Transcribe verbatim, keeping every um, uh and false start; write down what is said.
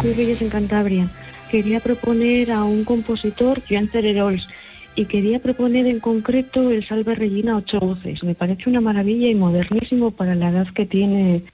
soy Reyes en Cantabria. Quería proponer a un compositor, Joan Cererols, y quería proponer en concreto el Salve Regina ocho voces. Me parece una maravilla y modernísimo para la edad que tiene